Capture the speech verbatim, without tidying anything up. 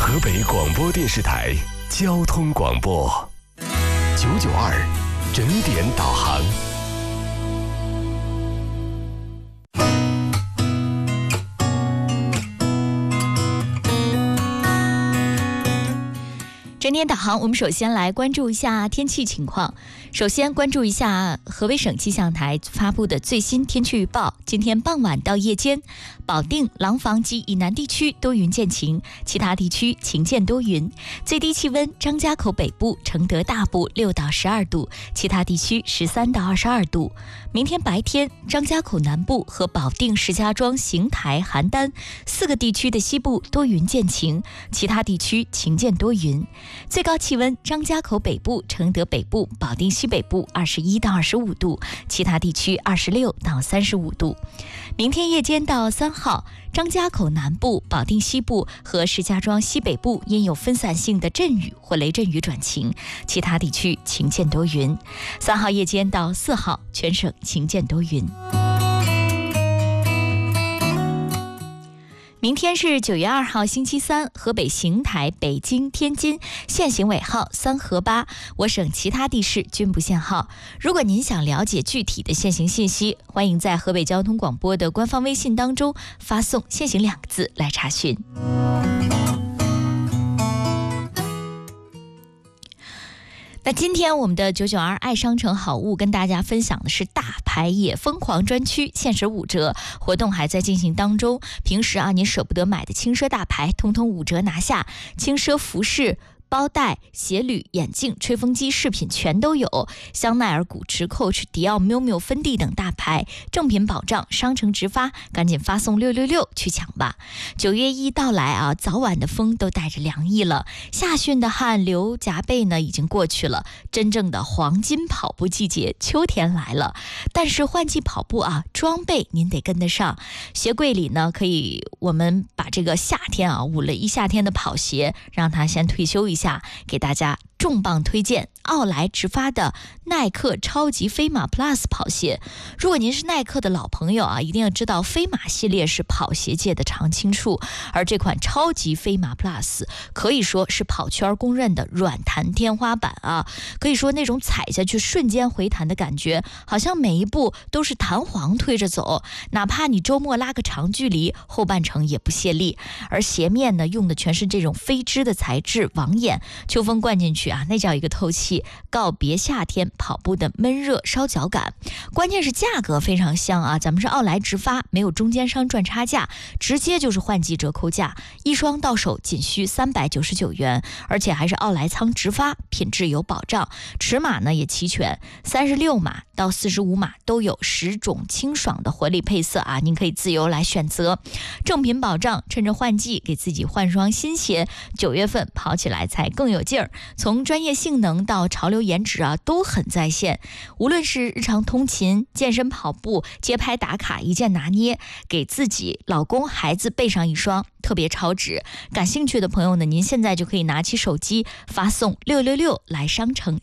河北广播电视台交通广播九九二整点导航。 整点导航，我们首先来关注一下天气情况。首先关注一下河北省气象台发布的最新天气预报。今天傍晚到夜间，保定、廊坊及以南地区多云见晴，其他地区晴见多云。最低气温：张家口北部、承德大部六到十二度，其他地区十三到二十二度。明天白天，张家口南部和保定、石家庄、邢台、邯郸四个地区的西部多云见晴，其他地区晴见多云。最高气温：张家口北部、承德北部、保定西北部二十一到二十五度，其他地区二十六到三十五度。明天夜间到三号，张家口南部、保定西部和石家庄西北部因有分散性的阵雨或雷阵雨转晴，其他地区晴见多云。三号夜间到四号，全省晴见多云。明天是九月二号星期三，河北邢台、北京、天津限行尾号三和八，我省其他地市均不限号。如果您想了解具体的限行信息，欢迎在河北交通广播的官方微信当中发送限行两个字来查询。那今天我们的九九二爱商城好物跟大家分享的是大牌也疯狂专区，限时五折活动还在进行当中。平时啊，您舍不得买的轻奢大牌，通通五折拿下。轻奢服饰、包袋、鞋履、眼镜、吹风机、饰品全都有。香奈儿、古驰、Coach、迪奥、miu miu、芬迪等大牌，正品保障，商城直发，赶紧发送六六六去抢吧！九月一到来啊，早晚的风都带着凉意了，下汛的汗流浃背呢已经过去了，真正的黄金跑步季节，秋天来了。但是换季跑步啊，装备您得跟得上。鞋柜里呢，可以我们把这个夏天啊捂了一夏天的跑鞋，让它先退休一下。给大家重磅推荐奥莱直发的耐克超级飞马 Plus 跑鞋。如果您是耐克的老朋友啊，一定要知道飞马系列是跑鞋界的常青树，而这款超级飞马 Plus 可以说是跑圈公认的软弹天花板啊，可以说那种踩下去瞬间回弹的感觉，好像每一步都是弹簧推着走，哪怕你周末拉个长距离，后半程也不泄力。而鞋面呢，用的全是这种飞织的材质，网眼，秋风灌进去啊，那叫一个透气，告别夏天跑步的闷热烧脚感。关键是价格非常香啊，咱们是奥莱直发，没有中间商赚差价，直接就是换季折扣价，一双到手仅需三百九十九元，而且还是奥莱仓直发，品质有保障。尺码呢也齐全，三十六码到四十五码都有十种清爽的活力配色啊，您可以自由来选择。正品保障，趁着换季给自己换双新鞋，九月份跑起来才更有劲儿。从专业性能到潮流颜值啊，都很在线。无论是日常通勤、健身跑步、街拍打卡，一键拿捏，给自己、老公、孩子备上一双，特别超值。感兴趣的朋友呢，您现在就可以拿起手机发送六六六来商城